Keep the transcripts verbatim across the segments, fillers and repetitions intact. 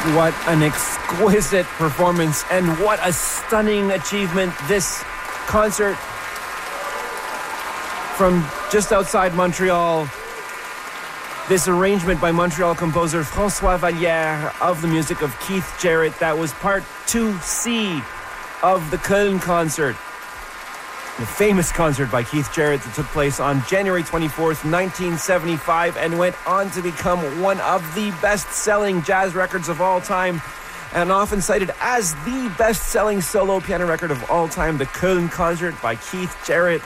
What an exquisite performance and what a stunning achievement. This concert from just outside Montreal. This arrangement by Montreal composer François Vallière of the music of Keith Jarrett. That was part two C of the Köln concert. The famous concert by Keith Jarrett that took place on January twenty-fourth, nineteen seventy-five, and went on to become one of the best-selling jazz records of all time, and often cited as the best-selling solo piano record of all time, the Köln concert by Keith Jarrett.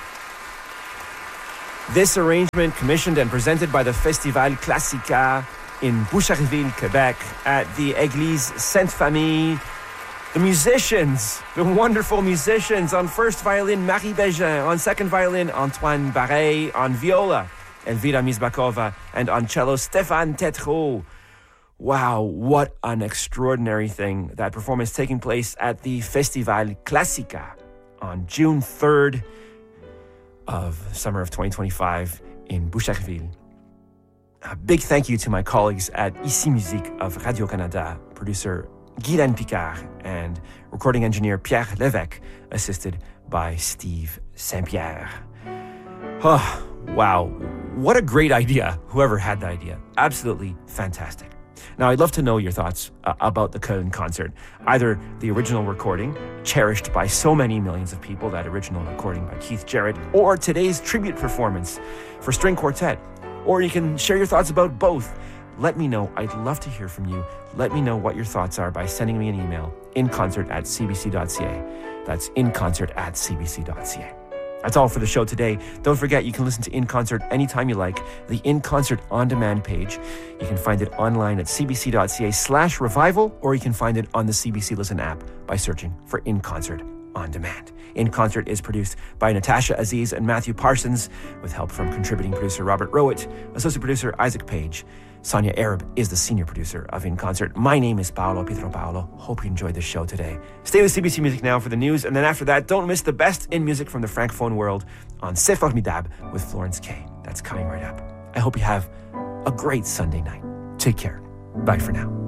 This arrangement, commissioned and presented by the Festival Classica in Boucherville, Quebec, at the Église Sainte-Famille. The musicians, the wonderful musicians, on first violin, Marie Bégin, on second violin, Antoine Barret, on viola, Elvira Mizbakova, and on cello, Stéphane Tétrault. Wow, what an extraordinary thing. That performance taking place at the Festival Classica on June third of summer of twenty twenty-five in Boucherville. A big thank you to my colleagues at Ici Musique of Radio-Canada, producer Guylaine Picard, and recording engineer Pierre Lévesque, assisted by Steve Saint-Pierre. Oh, wow. What a great idea, whoever had the idea. Absolutely fantastic. Now, I'd love to know your thoughts uh, about the Köln concert. Either the original recording, cherished by so many millions of people, that original recording by Keith Jarrett, or today's tribute performance for string quartet. Or you can share your thoughts about both. Let me know. I'd love to hear from you. Let me know what your thoughts are by sending me an email, inconcert at c b c dot c a. That's inconcert at c b c dot c a. That's all for the show today. Don't forget, you can listen to In Concert anytime you like. The In Concert On Demand page. You can find it online at c b c dot c a slash revival, or you can find it on the C B C Listen app by searching for In Concert On Demand. In Concert is produced by Natasha Aziz and Matthew Parsons, with help from contributing producer Robert Rowett, associate producer Isaac Page. Sonia Arab is the senior producer of In Concert. My name is Paolo Pietro Paolo. Hope you enjoyed the show today. Stay with C B C Music now for the news, and then after that, don't miss the best in music from the Francophone world on C'est Formidable with Florence Kay. That's coming right up. I hope you have a great Sunday night. Take care. Bye for now.